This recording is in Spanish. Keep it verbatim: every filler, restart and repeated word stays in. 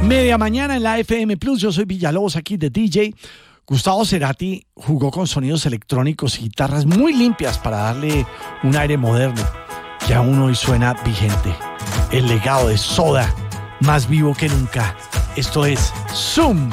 Media mañana en la F M Plus. Yo soy Villalobos, aquí de D J. Gustavo Cerati jugó con sonidos electrónicos y guitarras muy limpias para darle un aire moderno que aún hoy suena vigente. El legado de Soda, más vivo que nunca. Esto es Zoom.